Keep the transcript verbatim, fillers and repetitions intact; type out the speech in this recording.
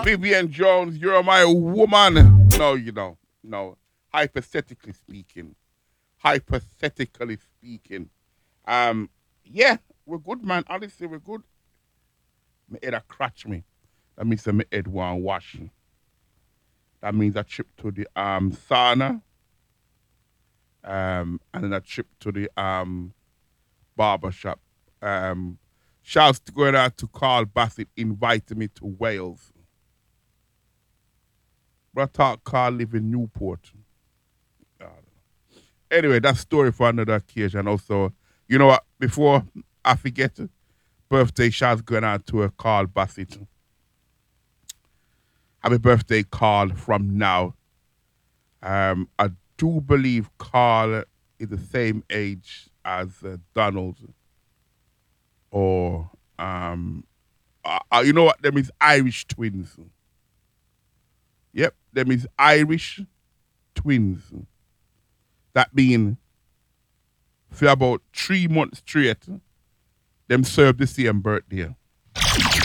Vivian Jones, you're my woman. No, you don't. No. Hypothetically speaking. Hypothetically speaking. Um, yeah, we're good, man. Honestly, we're good. My head a crutch me. That means that my head want washing. That means a trip to the um sauna. Um, and then a trip to the um barber shop. Um, shouts to going out to Carl Bassett inviting me to Wales. But I thought Carl live in Newport. Anyway, that's story for another occasion. Also, you know what? Before I forget, birthday shouts going out to a Carl Bassett. Happy birthday, Carl, from now. Um, I do believe Carl is the same age as uh, Donald. Or, um, uh, uh, you know what? Them is Irish twins. Yep, them is Irish twins. That being for about three months straight, them serve the same birthday.